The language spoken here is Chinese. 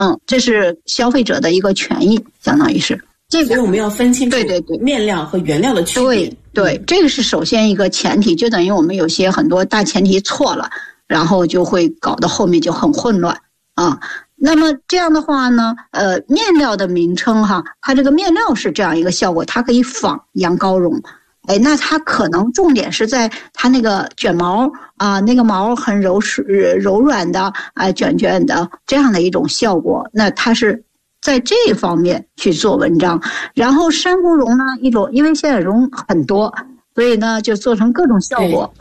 这是消费者的一个权益，相当于是。 所以我们要分清楚对面料和原料的区别。 对，这个是首先一个前提，就等于我们有些很多大前提错了，然后就会搞得后面就很混乱啊。那么这样的话呢，面料的名称哈，它这个面料是这样一个效果，它可以仿羊羔绒。那它可能重点是在它那个卷毛啊，那个毛很柔软的卷卷的这样的一种效果，那它是在这方面去做文章。然后珊瑚绒呢，因为现在绒很多，所以呢就做成各种效果。